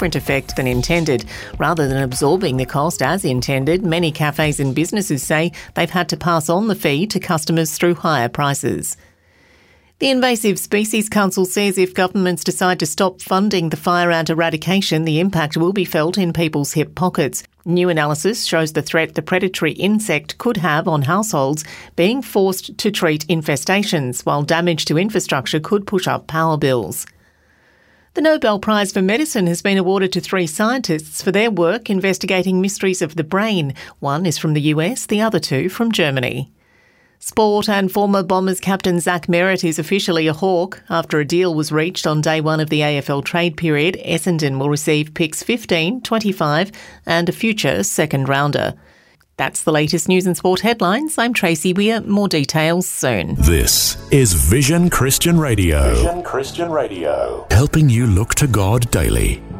different effect than intended. Rather than absorbing the cost as intended, many cafes and businesses say they've had to pass on the fee to customers through higher prices. The Invasive Species Council says if governments decide to stop funding the fire ant eradication, the impact will be felt in people's hip pockets. New analysis shows the threat the predatory insect could have on households being forced to treat infestations, while damage to infrastructure could push up power bills. The Nobel Prize for Medicine has been awarded to 3 scientists for their work investigating mysteries of the brain. One is from the US, the other 2 from Germany. Sport and former Bombers captain Zach Merritt is officially a Hawk. After a deal was reached on day 1 of the AFL trade period, Essendon will receive picks 15, 25 and a future second rounder. That's the latest news and sport headlines. I'm Tracy Weir. More details soon. This is Vision Christian Radio. Vision Christian Radio. Helping you look to God daily.